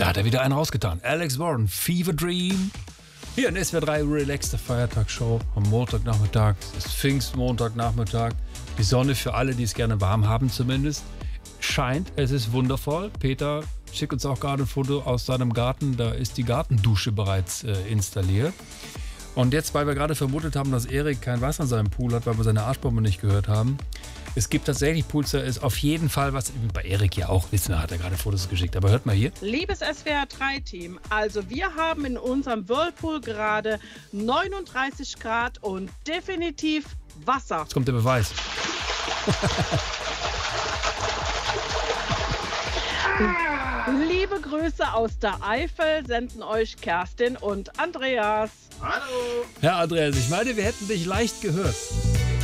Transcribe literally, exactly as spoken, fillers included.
Da hat er wieder einen rausgetan. Alex Warren, Fever Dream. Hier in S W R drei Relaxte Feiertagsshow am Montagnachmittag. Es ist Pfingstmontagnachmittag. Die Sonne für alle, die es gerne warm haben zumindest, scheint. Es ist wundervoll. Peter schickt uns auch gerade ein Foto aus seinem Garten. Da ist die Gartendusche bereits äh, installiert. Und jetzt, weil wir gerade vermutet haben, dass Erik kein Wasser in seinem Pool hat, weil wir seine Arschbombe nicht gehört haben. Es gibt tatsächlich Pools, da ist auf jeden Fall was, bei Erik ja auch, wissen wir, hat er gerade Fotos geschickt. Aber hört mal hier. Liebes S W R drei Team, also wir haben in unserem Whirlpool gerade neununddreißig Grad und definitiv Wasser. Jetzt kommt der Beweis. Liebe Grüße aus der Eifel senden euch Kerstin und Andreas. Hallo. Ja, Andreas, ich meine, wir hätten dich leicht gehört.